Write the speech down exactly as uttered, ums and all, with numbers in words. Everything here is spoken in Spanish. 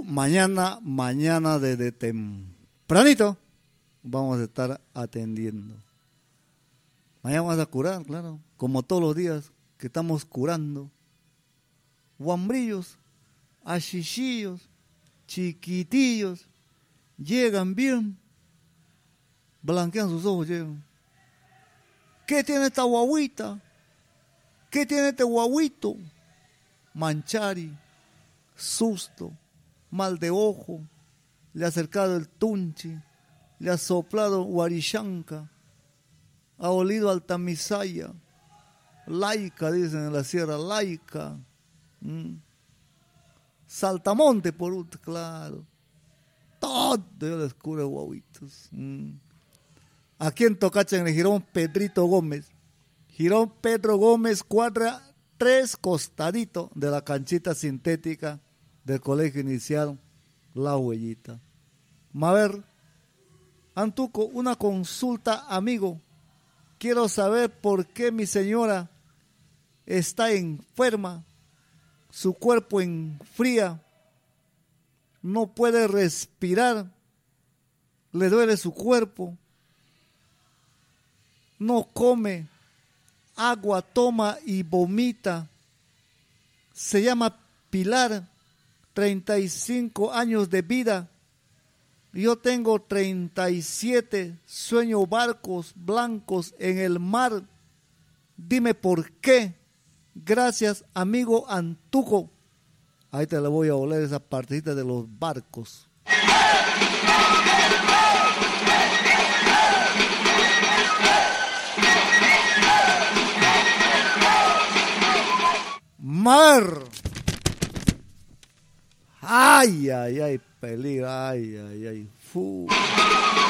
Uh, mañana, mañana desde tempranito vamos a estar atendiendo. Mañana vamos a curar, claro, como todos los días que estamos curando. Guambrillos, achichillos, chiquitillos, llegan bien, blanquean sus ojos, llegan. ¿Qué tiene esta guaguita? ¿Qué tiene este guaguito? Manchari, susto, mal de ojo, le ha acercado el tunchi, le ha soplado guarishanca, ha olido altamisaya, laica, dicen en la sierra, laica, ¿Mm? Saltamonte por último, claro, todo yo descubre guaguitos. ¿Mm? Aquí en Tocacha, en el Girón Pedrito Gómez, Girón Pedro Gómez, cuadra tres costaditos de la canchita sintética del colegio inicial La Huellita. A ver, Antuco, una consulta, amigo. Quiero saber por qué mi señora está enferma, su cuerpo enfría, no puede respirar, le duele su cuerpo, no come, agua toma y vomita. Se llama Pilar, treinta y cinco años de vida. Yo tengo treinta y siete, sueño barcos blancos en el mar. Dime por qué. Gracias, amigo Antuco. Ahí te le voy a oler esa partecita de los barcos. Mar. Ay, ay, ay, peligro, ay, ay, ay. Fu.